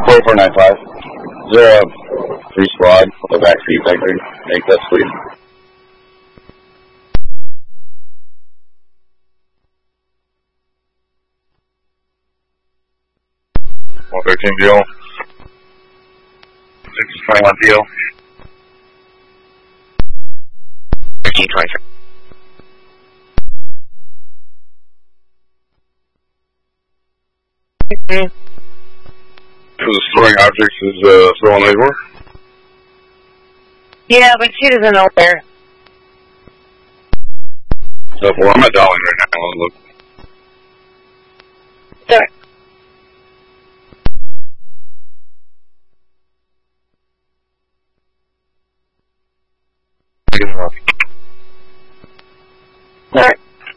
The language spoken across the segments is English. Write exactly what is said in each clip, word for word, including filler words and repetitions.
four four nine five. Is there a free squad with a backseat vector? Make that sweet. one thirteen deal. six twenty-one deal. thirteen twenty-three. So the storing objects is uh, still on labor? Yeah, but she doesn't know where. So, well, I'm at Darling right now. I'll look. Sorry. Sorry.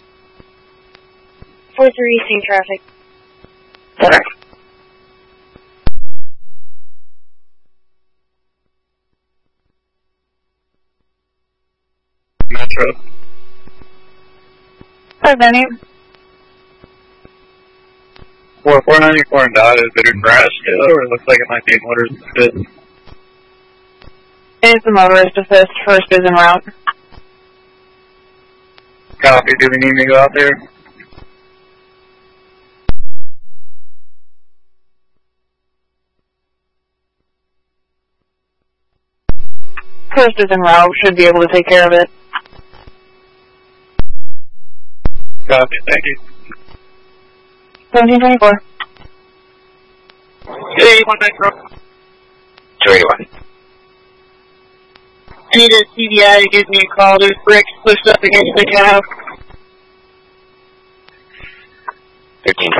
four three Eastern traffic. Sorry. Metro. Hi, Benny. four four ninety-four and dot, is it a crash still, or it looks like it might be a motorist assist? It's a motorist assist. First is en route. Copy, do we need me to go out there? First is en route. Should be able to take care of it. Copy, thank you. seventeen twenty-four. Hey, one Metro. two eighty-one. I need a C B I to give me a call. There's bricks pushed up against the cab. thirteen